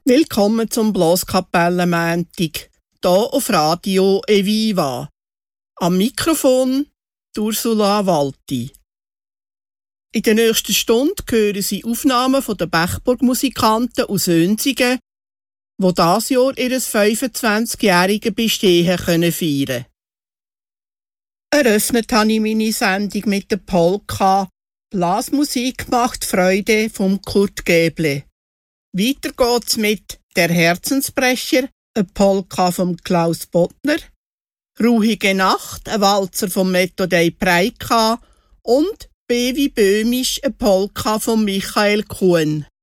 Willkommen zum Blaskapellenmäntig, hier auf Radio Eviva. Am Mikrofon Ursula Walti. In der nächsten Stunde hören Sie Aufnahmen von den Bechburg-Musikanten aus Önsigen, die dieses Jahr ihr 25-jähriges Bestehen feiern können. Eröffnet habe ich meine Sendung mit der Polka «Blasmusik macht Freude» von Kurt Gäble. Weiter geht's mit «Der Herzensbrecher», eine Polka von Klaus Bottner, «Ruhige Nacht», ein Walzer von Methode Preika und «B wie Böhmisch», eine Polka von Michael Kuhn.